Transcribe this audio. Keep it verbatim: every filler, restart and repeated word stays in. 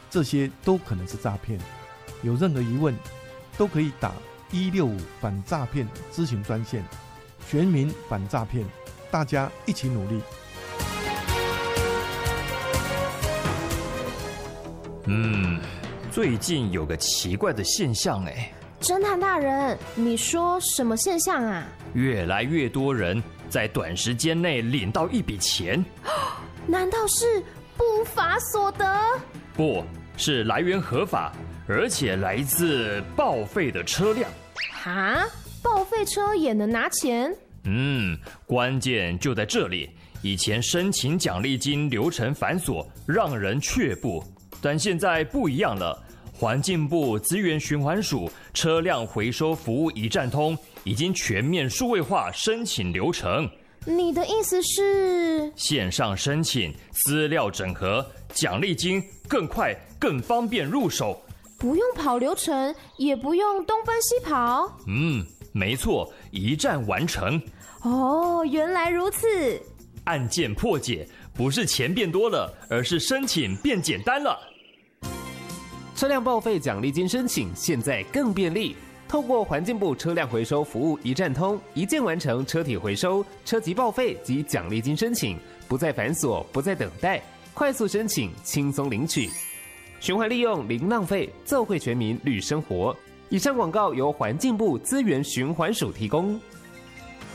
这些都可能是诈骗。有任何疑问，都可以打一六五反诈骗咨询专线，全民反诈骗，大家一起努力。 嗯，最近有个奇怪的现象哎。 侦探大人，你说什么现象啊？ 越来越多人在短时间内领到一笔钱。 难道是不法所得？ 不是，来源合法，而且来自报废的车辆。 哈，报废车也能拿钱？ 嗯，关键就在这里。以前申请奖励金流程繁琐，让人却步，但现在不一样了。环境部资源循环署车辆回收服务一站通已经全面数位化申请流程。 你的意思是线上申请，资料整合，奖励金更快更方便入手， 不用跑流程，也不用东奔西跑。 嗯，没错，一站完成。 哦，原来如此。 案件破解，不是钱变多了，而是申请变简单了。 车辆报废奖励金申请现在更便利，透过环境部车辆回收服务一站通，一键完成车体回收、车籍报废及奖励金申请，不再繁琐，不再等待，快速申请，轻松领取。循环利用零浪费，奏惠全民绿生活。以上广告由环境部资源循环署提供。